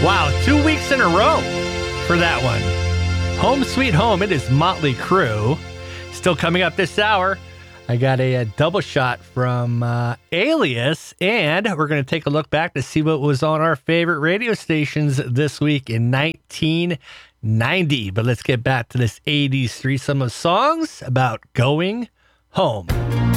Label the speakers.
Speaker 1: Wow, 2 weeks in a row for that one. Home Sweet Home, it is Motley Crue. Still coming up this hour, I got a double shot from Alias, and we're going to take a look back to see what was on our favorite radio stations this week in 1990. But let's get back to this 80s threesome of songs about going home.